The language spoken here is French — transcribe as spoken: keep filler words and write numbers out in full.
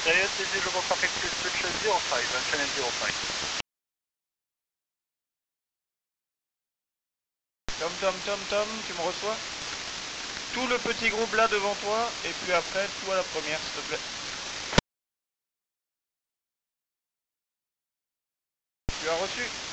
Riot visible traffic to switch zero five, channel zero five. Tom, Tom, Tom, Tom, tu me reçois? Tout le petit groupe là devant toi, et puis après, tout à la première, s'il te plaît. Tu as reçu?